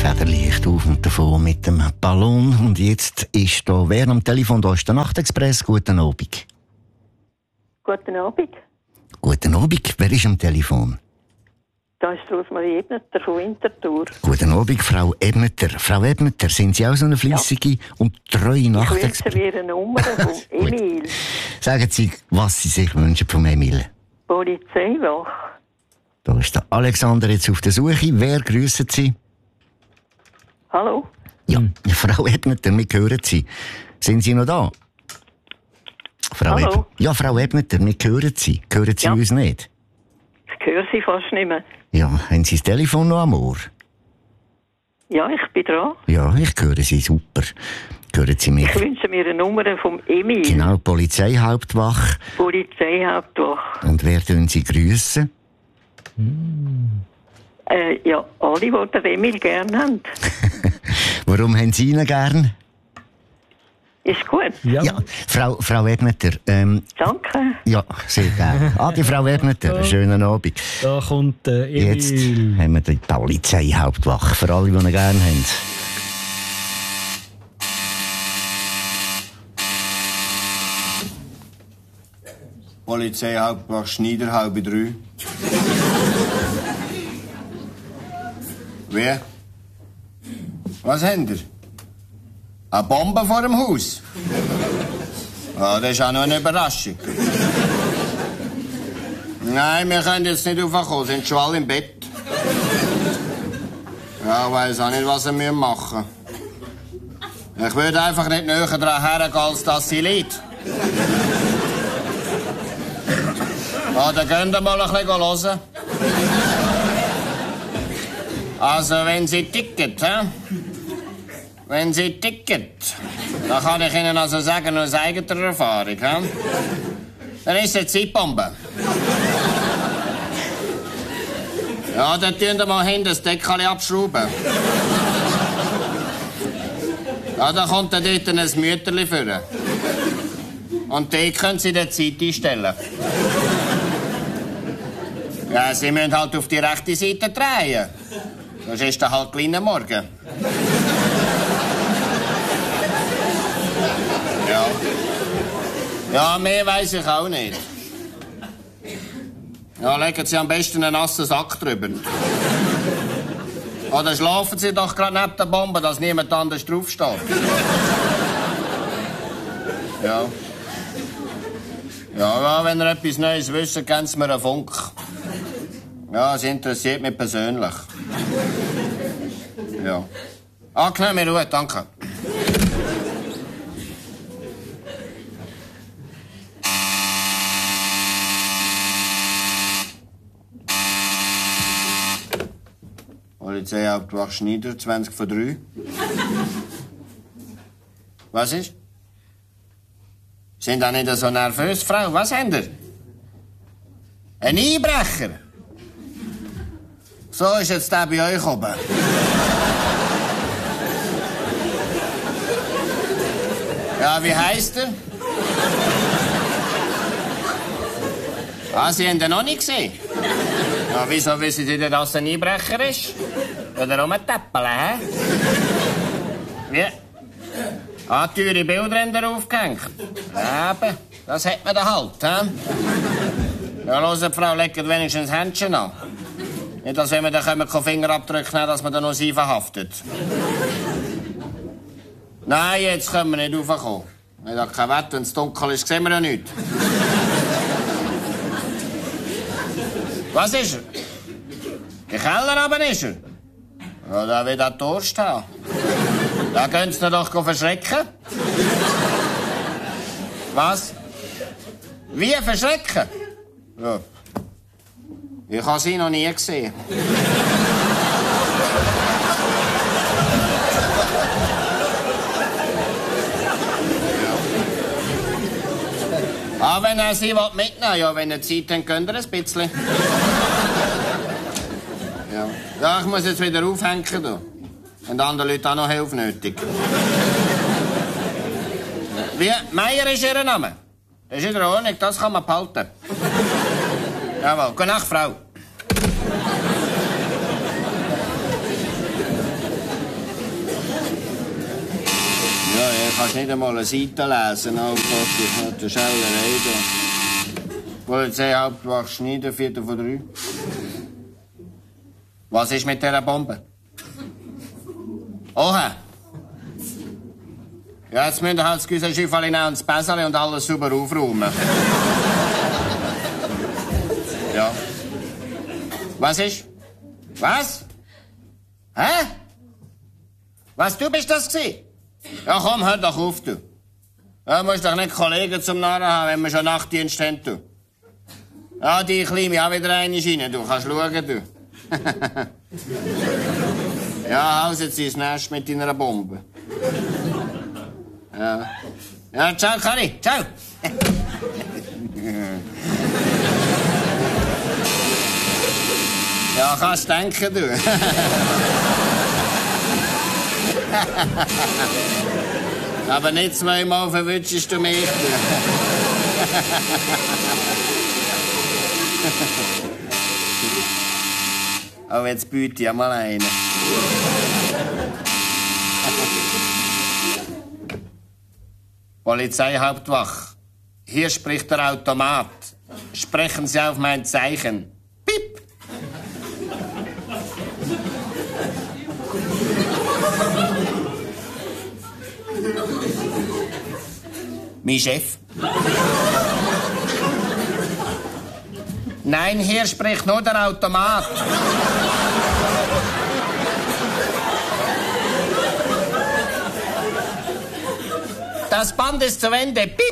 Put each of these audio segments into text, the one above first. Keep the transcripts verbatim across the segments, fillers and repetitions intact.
Federlicht auf und davon mit dem Ballon. Und jetzt ist da wer am Telefon? Da ist der Nachtexpress. Guten Abend. Guten Abend. Guten Abend. Wer ist am Telefon? Da ist Rosmarie Ebneter von Winterthur. Guten Abend, Frau Ebneter. Frau Ebneter, sind Sie auch so eine fleissige ja. und treue Nachtexpress? Ich wünsche mir eine Nummer von Emil. Sagen Sie, was Sie sich wünschen vom Emil. Polizeiwache. Da ist der Alexander jetzt auf der Suche. Wer grüssen Sie? Hallo? Ja, Frau Ebneter, wir hören Sie. Sind Sie noch da? Frau Hallo? Eb ja, Frau Ebneter, wir hören Sie. Hören Sie ja. uns nicht? Ich höre Sie fast nicht mehr. Ja, haben Sie das Telefon noch am Ohr? Ja, ich bin dran. Ja, ich höre Sie super. Hören Sie mich? Ich wünsche mir eine Nummer vom Emil. Genau, Polizeihauptwache. Polizeihauptwache. Und wer tun Sie grüssen? Mm. Äh, ja, alle, die den Emil gerne haben. Warum haben Sie ihn gern? Ist gut. Ja, ja Frau, Frau Ebneter. Ähm, Danke. Ja, sehr gerne. Adi, Frau Ebneter, einen schönen Abend. Da kommt der Emil. Jetzt haben wir die Polizeihauptwache für alle, die ihn gerne haben. Polizeihauptwache Schneider, halb drei. Wer? Was habt ihr? Eine Bombe vor dem Haus? Ja, das ist auch noch eine Überraschung. Nein, wir können jetzt nicht raufkommen, sind schon alle im Bett. Ja, ich weiss auch nicht, was wir machen müssen. Ich würde einfach nicht näher daran hergehen, als dass sie liegt. Ja, dann könnt ihr mal ein bisschen hören. Also, wenn sie ticket, hä? Wenn sie ticket, dann kann ich Ihnen also sagen, aus eigener Erfahrung, hä? Dann ist es eine Zeitbombe. Ja, dann tun wir mal hinten das Deckel abschrauben. Ja, dann kommt dann dort ein Mütterli vor. Und die können Sie der Zeit einstellen. Ja, Sie müssen halt auf die rechte Seite drehen. Sonst ist der halt kleiner Morgen. Ja. Ja, mehr weiss ich auch nicht. Ja, legen Sie am besten einen nassen Sack drüber. Oder schlafen Sie doch gerade neben der Bombe, dass niemand anders draufsteht. Ja. Ja, ja, wenn ihr etwas Neues wisst, geben Sie mir einen Funk. Ja, es interessiert mich persönlich. Ja. Angenehme Ruhe, danke. Polizeihauptwache Schneider, zwanzig vor drei. Was ist? Sind da nicht so nervös, Frau? Was habt ihr? Ein Einbrecher? So ist jetzt der bei euch oben. Ja, wie heisst er? Ah, Sie haben ihn noch nicht gesehen? Ja, wieso wissen Sie denn, dass er ein Einbrecher ist? Oder rumtäppeln, hä? Wie? Ah, teure Bilder haben da aufgehängt. Eben, das hat man da halt, hä? Ja, hört, Frau, legt wenigstens das Händchen an. Nicht, dass wenn wir dann keinen Fingerabdruck nehmen, dass man dann noch sie verhaftet. Nein, jetzt können wir nicht raufkommen. Ich habe kein Wetter, wenn es dunkel ist, sehen wir ja nichts. Was ist er? Im Keller aber ist er. Ja, da will er Durst haben. Da können Sie ihn doch verschrecken. Was? Wie verschrecken? Ja. Ich habe sie noch nie gesehen. Ah, wenn er sie mitnehmen will, ja, wenn er Zeit hat, könnt ihr ein bisschen. Ja. Ja, ich muss jetzt wieder aufhängen. Da. Und andere Leute auch noch Hilfe nötig. Wie? Meier ist Ihr Name? Das ist in der Ordnung, das kann man behalten. Jawohl, gute Nacht, Frau. kannst nicht einmal eine Seite lesen. Oh Gott, ich hatte Schellerei da. Polizei, Hauptwache, Schneider, Viertel von drei. Was ist mit dieser Bombe? Oha! Ja, jetzt müsst ihr halt das Güsenschiff alle nehmen und das Bässerli und alles sauber aufräumen. Ja. Was ist? Was? Hä? Was, du bist das gewesen? Ja, komm, hör doch auf, du. Ja, du musst doch nicht Kollegen zum Narren haben, wenn wir schon Nachtdienst haben, du. Ja, die kleine mich auch wieder rein rein, du. Kannst schauen, du. Ja, haus jetzt ins Nest mit deiner Bombe. Ja. Ja, ciao, Kari. Ciao. Ja, kannst denken, du. Aber nicht zweimal verwünschst du mich. Aber jetzt biete ich mal einen. Polizeihauptwache. Hier spricht der Automat. Sprechen Sie auf mein Zeichen. Piep! Mein Chef? Nein, hier spricht nur der Automat. Das Band ist zu Ende. Piep!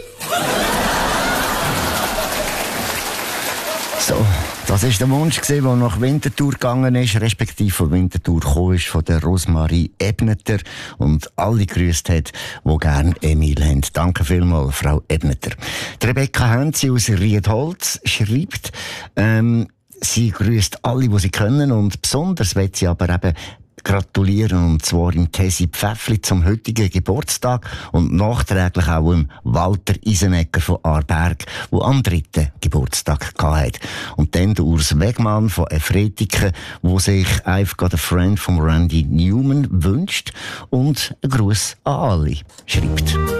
So, das war der Wunsch, der nach Winterthur gegangen ist, respektive von Winterthur gekommen ist, von der Rosmarie Ebneter und alle gegrüßt hat, die gerne Emil haben. Danke vielmals, Frau Ebneter. Die Rebecca Hönzi aus Riedholz schreibt, ähm, sie grüßt alle, die sie können, und besonders will sie aber eben gratulieren, und zwar im Tesi Pfäffli zum heutigen Geburtstag und nachträglich auch im Walter Isenecker von Aarberg, der am dritten Geburtstag hatte. Und dann der Urs Wegmann von Efretiken, wo sich «I've got a friend» von Randy Newman wünscht und einen Gruß an alle schreibt.